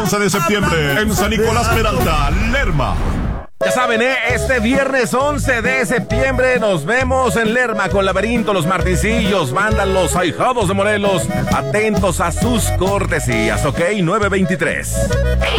11 de septiembre en San Nicolás Peralta, Lerma. Ya saben, este viernes 11 de septiembre nos vemos en Lerma con Laberinto, Los Martincillos, Bandan Los Ahijados de Morelos. Atentos a sus cortesías, ¿ok? 923.